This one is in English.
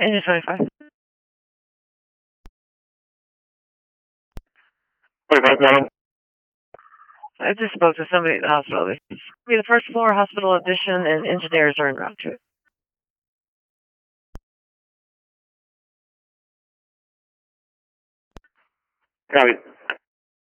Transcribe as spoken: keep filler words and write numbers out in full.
Engine twenty-five. twenty-five, one. I just spoke to somebody at the hospital. It's be the first floor hospital addition, and engineers are en route to it. Copy.